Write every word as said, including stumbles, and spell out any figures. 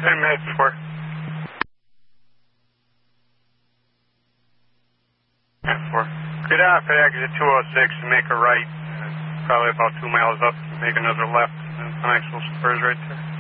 ten minutes before. ten four. Get off at exit two oh six and make a right. Uh, probably about two miles up, make another left. And Maxwell Spurs right there.